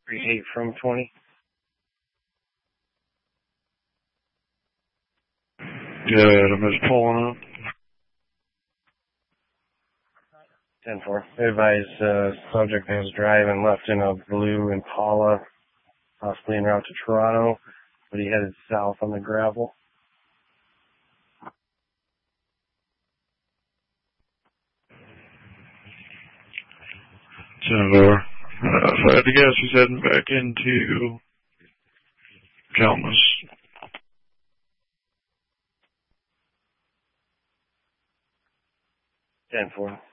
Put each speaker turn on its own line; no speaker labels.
3-8 from 20.
Good, I'm just pulling up.
10-4. Advise subject is driving left in a blue Impala, possibly en route to Toronto, but he headed south on the gravel.
10-4. If I had to guess, he's heading back into Chalmers.
10-4.